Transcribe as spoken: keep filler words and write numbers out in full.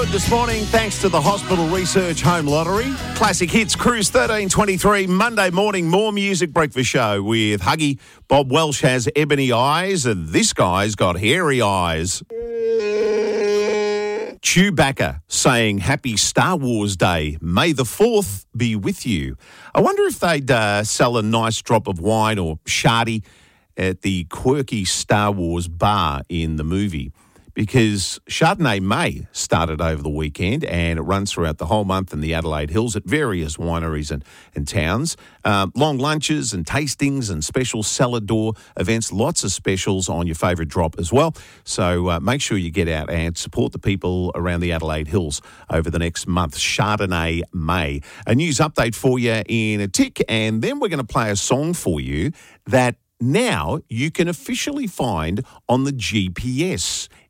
good this morning thanks to the Hospital Research Home Lottery. Classic Hits Cruise thirteen twenty-three, Monday morning, more music breakfast show with Huggy. Bob Welsh has ebony eyes and this guy's got hairy eyes. Chewbacca saying Happy Star Wars Day. May the fourth be with you. I wonder if they'd uh, sell a nice drop of wine or shardy at the quirky Star Wars bar in the movie, because Chardonnay May started over the weekend and it runs throughout the whole month in the Adelaide Hills at various wineries and, and towns. Uh, long lunches and tastings and special cellar door events, lots of specials on your favourite drop as well. So uh, make sure you get out and support the people around the Adelaide Hills over the next month. Chardonnay May. A news update for you in a tick, and then we're going to play a song for you that now you can officially find on the G P S.